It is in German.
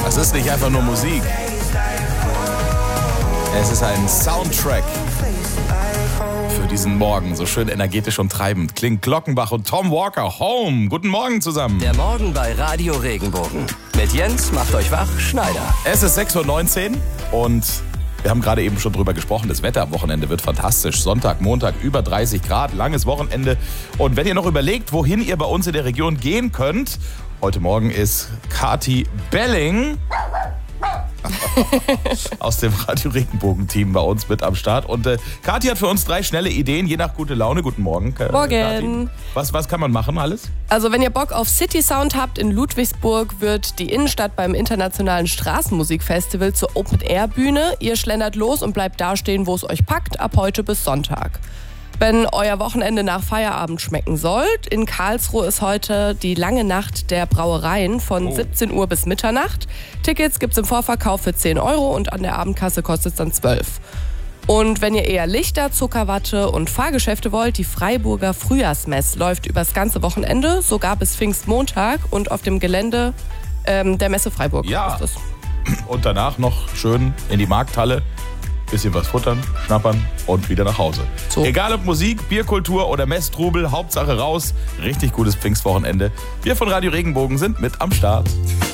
Das ist nicht einfach nur Musik. Es ist ein Soundtrack für diesen Morgen. So schön energetisch und treibend. Klingt Glockenbach und Tom Walker. Home. Guten Morgen zusammen. Der Morgen bei Radio Regenbogen. Mit Jens macht euch wach, Schneider. Es ist 6:19 Uhr und wir haben gerade eben schon drüber gesprochen. Das Wetter am Wochenende wird fantastisch. Sonntag, Montag über 30 Grad, langes Wochenende. Und wenn ihr noch überlegt, wohin ihr bei uns in der Region gehen könnt, heute Morgen ist Kati Belling aus dem Radio Regenbogen-Team bei uns mit am Start. Und Kathi hat für uns 3 schnelle Ideen, je nach gute Laune. Guten Morgen, Morgen. Was kann man machen alles? Also wenn ihr Bock auf City Sound habt, in Ludwigsburg wird die Innenstadt beim Internationalen Straßenmusikfestival zur Open-Air-Bühne. Ihr schlendert los und bleibt da stehen, wo es euch packt, ab heute bis Sonntag. Wenn euer Wochenende nach Feierabend schmecken sollt, in Karlsruhe ist heute die lange Nacht der Brauereien von 17 Uhr bis Mitternacht. Tickets gibt's im Vorverkauf für 10 € und an der Abendkasse kostet es dann 12. Und wenn ihr eher Lichter, Zuckerwatte und Fahrgeschäfte wollt, die Freiburger Frühjahrsmess läuft übers ganze Wochenende, sogar bis Pfingstmontag und auf dem Gelände der Messe Freiburg. Ja, ist das. Und danach noch schön in die Markthalle. Bisschen was futtern, schnappern und wieder nach Hause. So. Egal ob Musik, Bierkultur oder Messtrubel, Hauptsache raus. Richtig gutes Pfingstwochenende. Wir von Radio Regenbogen sind mit am Start.